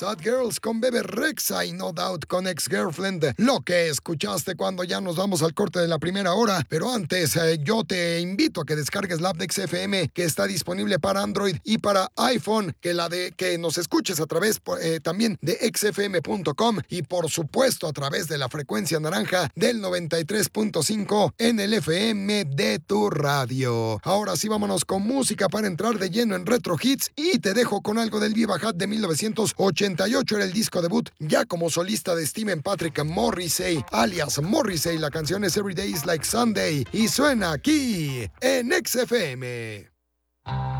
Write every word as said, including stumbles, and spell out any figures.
Sad Girls con Bebe Rexha y No Doubt con Ex Girlfriend. Lo que escuchaste cuando ya nos vamos al corte de la primera hora. Pero antes, eh, yo te invito a que descargues la app de X F M, que está disponible para Android y para iPhone. Que la de que nos escuches a través eh, también de x f m punto com y por supuesto a través de la frecuencia naranja del noventa y tres punto cinco en el F M de tu radio. Ahora sí, vámonos con música para entrar de lleno en Retro Hits y te dejo con algo del Viva Hat de mil novecientos ochenta y ocho. Era el disco debut ya como solista de Stephen Patrick Morrissey, alias Morrissey. La canción es Every Day is Like Sunday y suena aquí en X F M.